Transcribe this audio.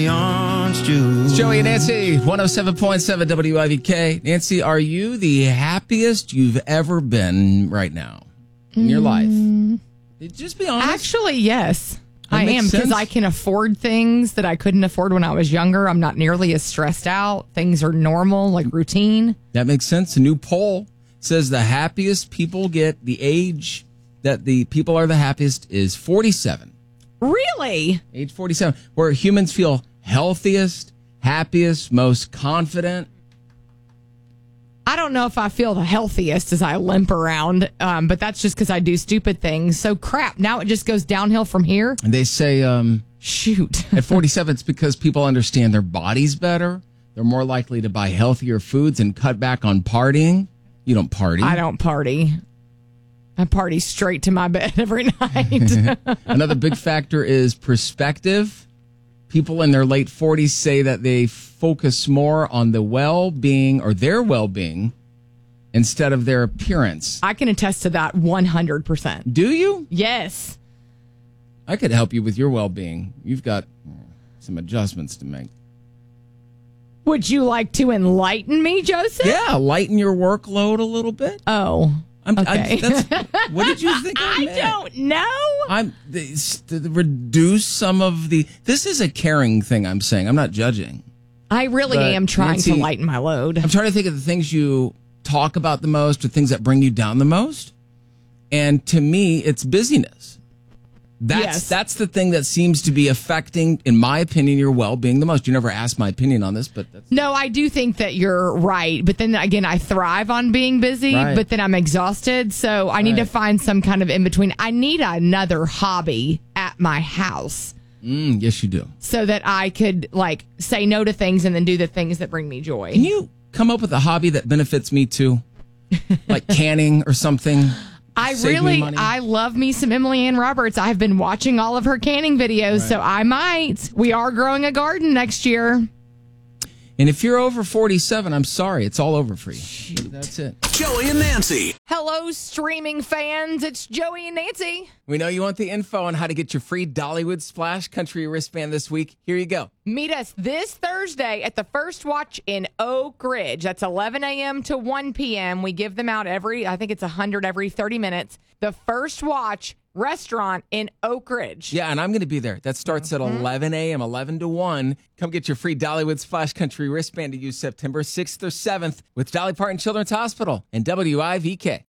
It's Joey and Nancy, 107.7 WIVK. Nancy, are you the happiest you've ever been right now in your life? Just be honest. Actually, yes. That I makes am, because sense. I can afford things that I couldn't afford when I was younger. I'm not nearly as stressed out. Things are normal, like routine. That makes sense. A new poll says the happiest people get, the age that the people are the happiest is 47. Really? Age 47, where humans feel healthiest, happiest, most confident. I don't know if I feel the healthiest as I limp around, but that's just because I do stupid things. So crap, now it just goes downhill from here? And they say Shoot. at 47, it's because people understand their bodies better. They're more likely to buy healthier foods and cut back on partying. You don't party. I don't party. I party straight to my bed every night. Another big factor is perspective. People in their late 40s say that they focus more on the well-being or their well-being instead of their appearance. I can attest to that 100%. Do you? Yes. I could help you with your well-being. You've got some adjustments to make. Would you like to enlighten me, Joseph? Yeah, lighten your workload a little bit. Oh, okay. What did you think I meant? don't know. Reduce some of the... This is a caring thing I'm saying. I'm not judging. I really But, am trying Nancy, to lighten my load. I'm trying to think of the things you talk about the most or things that bring you down the most. And to me, it's busyness. Yes. That's the thing that seems to be affecting, in my opinion, your well-being the most. You never asked my opinion on this, but that's... No, I do think that you're right. But then again, I thrive on being busy, Right. but then I'm exhausted. So I need to find some kind of in between. I need another hobby at my house Yes, you do. so that I could like say no to things and then do the things that bring me joy. Can you come up with a hobby that benefits me too? Like canning or something? Save me money? I love me some Emily Ann Roberts. I've been watching all of her canning videos, so I might. We are growing a garden next year. And if you're over 47, I'm sorry. It's all over for you. That's it. Joey and Nancy. Hello, streaming fans. It's Joey and Nancy. We know you want the info on how to get your free Dollywood Splash Country wristband this week. Here you go. Meet us this Thursday at the First Watch in Oak Ridge. That's 11 a.m. to 1 p.m. We give them out I think it's 100 every 30 minutes. The First Watch restaurant in Oak Ridge. Yeah, and I'm going to be there. That starts at 11 a.m., 11 to 1. Come get your free Dollywood Splash Country wristband to use September 6th or 7th with Dolly Parton Children's Hospital and WIVK.